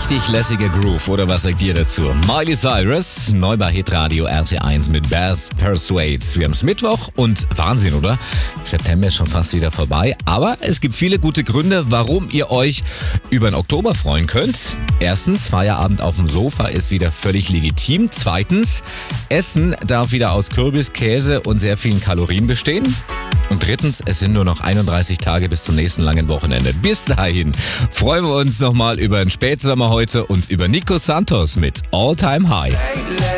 richtig lässiger Groove, oder was sagt ihr dazu? Miley Cyrus, neu bei Hitradio RT1 mit Bass Persuade. Wir haben es Mittwoch und Wahnsinn, oder? September ist schon fast wieder vorbei, aber es gibt viele gute Gründe, warum ihr euch über den Oktober freuen könnt. Erstens, Feierabend auf dem Sofa ist wieder völlig legitim. Zweitens, Essen darf wieder aus Kürbis, Käse und sehr vielen Kalorien bestehen. Und drittens, es sind nur noch 31 Tage bis zum nächsten langen Wochenende. Bis dahin freuen wir uns nochmal über den Spätsommer heute und über Nico Santos mit All Time High.